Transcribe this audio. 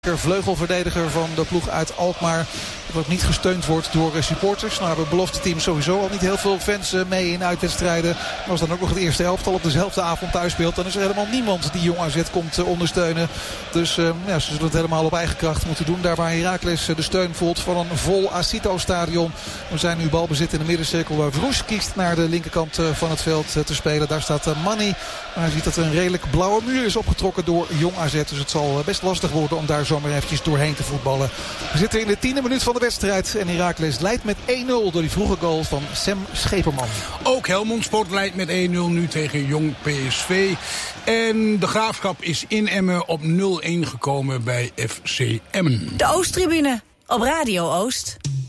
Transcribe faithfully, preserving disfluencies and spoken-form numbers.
Vleugelverdediger van de ploeg uit Alkmaar. Dat ook niet gesteund wordt door supporters. Nou hebben belofte team sowieso al niet heel veel fans mee in uitwedstrijden. Maar als dan ook nog het eerste elftal op dezelfde avond thuis speelt, dan is er helemaal niemand die Jong A Z komt ondersteunen. Dus uh, ja, ze zullen het helemaal op eigen kracht moeten doen. Daar waar Heracles de steun voelt van een vol Acito-stadion. We zijn nu balbezit in de middencirkel waar Vroes kiest naar de linkerkant van het veld te spelen. Daar staat Manny. Maar hij ziet dat er een redelijk blauwe muur is opgetrokken door Jong A Z. Dus het zal best lastig worden om daar zomaar eventjes doorheen te voetballen. We zitten in de tiende minuut van de wedstrijd. En Heracles leidt met één nul door die vroege goal van Sam Scheperman. Ook Helmond Sport leidt met één nul nu tegen Jong P S V. En de Graafschap is in Emmen op nul-een gekomen bij F C Emmen. De Oosttribune op Radio Oost.